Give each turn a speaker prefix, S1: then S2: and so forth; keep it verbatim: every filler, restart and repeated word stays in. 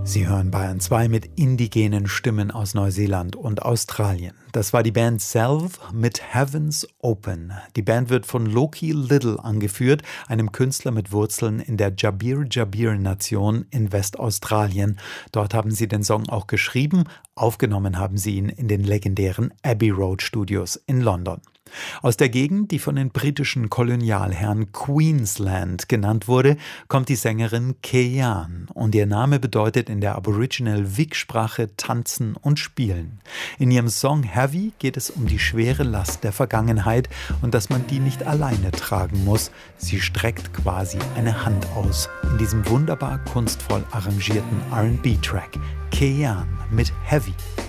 S1: Sie hören Bayern zwei mit indigenen Stimmen aus Neuseeland und Australien. Das war die Band Self mit Heavens Open. Die Band wird von Loki Little angeführt, einem Künstler mit Wurzeln in der Djabir-Djabir-Nation in Westaustralien. Dort haben sie den Song auch geschrieben. Aufgenommen haben sie ihn in den legendären Abbey Road Studios in London. Aus der Gegend, die von den britischen Kolonialherren Queensland genannt wurde, kommt die Sängerin Key-An und ihr Name bedeutet in der Aboriginal-Wik-Sprache tanzen und spielen. In ihrem Song Heavy geht es um die schwere Last der Vergangenheit und dass man die nicht alleine tragen muss. Sie streckt quasi eine Hand aus in diesem wunderbar kunstvoll arrangierten R and B-Track. Key-An mit Heavy.